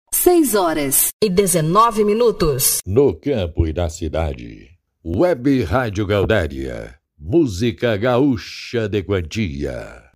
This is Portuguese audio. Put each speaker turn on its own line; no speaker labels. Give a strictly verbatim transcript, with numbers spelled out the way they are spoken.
Seis horas e dezenove minutos.
No campo e na cidade. Web Rádio Gaudéria. Música gaúcha de quantia.